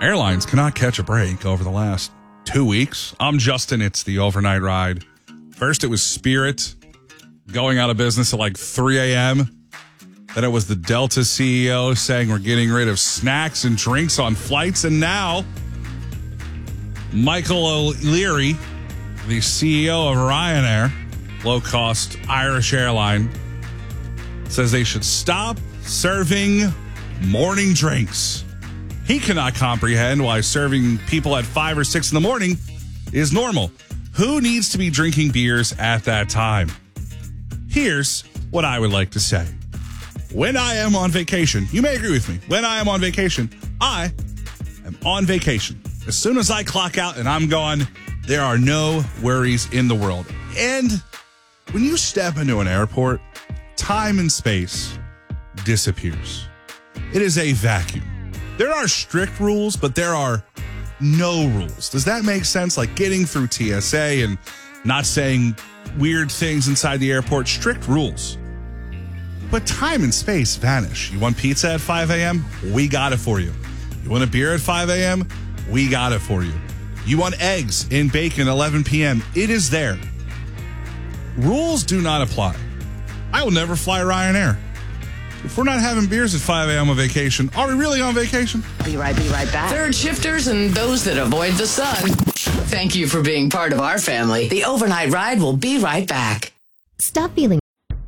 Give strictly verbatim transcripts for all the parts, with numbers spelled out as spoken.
Airlines cannot catch a break over the last two weeks. I'm Justin. It's the overnight ride. First, it was Spirit going out of business at like three a.m. Then it was the Delta C E O saying we're getting rid of snacks and drinks on flights. And now, Michael O'Leary, the C E O of Ryanair, low-cost Irish airline, says they should stop serving morning drinks. He cannot comprehend why serving people at five or six in the morning is normal. Who needs to be drinking beers at that time? Here's what I would like to say. When I am on vacation, you may agree with me. When I am on vacation, I am on vacation. As soon as I clock out and I'm gone, there are no worries in the world. And when you step into an airport, time and space disappears. It is a vacuum. There are strict rules, but there are no rules. Does that make sense? Like getting through T S A and not saying weird things inside the airport, strict rules. But time and space vanish. You want pizza at five a.m.? We got it for you. You want a beer at five a.m.? We got it for you. You want eggs and bacon at eleven p.m.? It is there. Rules do not apply. I will never fly Ryanair. If we're not having beers at five a.m. on vacation, are we really on vacation? Be right, be right back. Third shifters and those that avoid the sun. Thank you for being part of our family. The overnight ride will be right back. Stop feeling.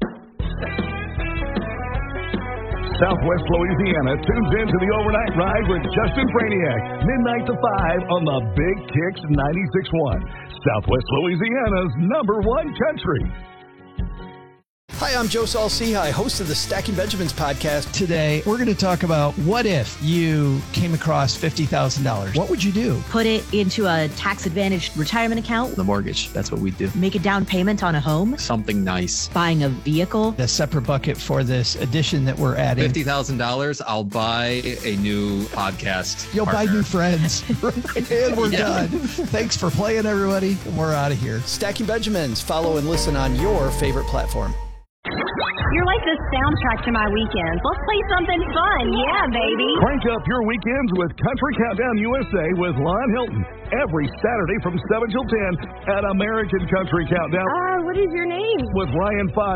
Southwest Louisiana tunes into the overnight ride with Justin Braniak, midnight to five on the Big Kicks ninety-six point one. Southwest Louisiana's number one country. Hi, I'm Joe Saul-Sehy, host of the Stacking Benjamins podcast. Today, we're going to talk about what if you came across fifty thousand dollars. What would you do? Put it into a tax-advantaged retirement account. The mortgage, that's what we do. Make a down payment on a home. Something nice. Buying a vehicle. A separate bucket for this addition that we're adding. fifty thousand dollars, I'll buy a new podcast You'll partner. buy new friends. And we're Yeah. done. Thanks for playing, everybody. We're out of here. Stacking Benjamins. Follow and listen on your favorite platform. You're like the soundtrack to my weekends. Let's play something fun. Yeah, baby. Crank up your weekends with Country Countdown U S A with Lon Hilton every Saturday from seven till ten at American Country Countdown. Uh, what is your name? With Ryan Fox.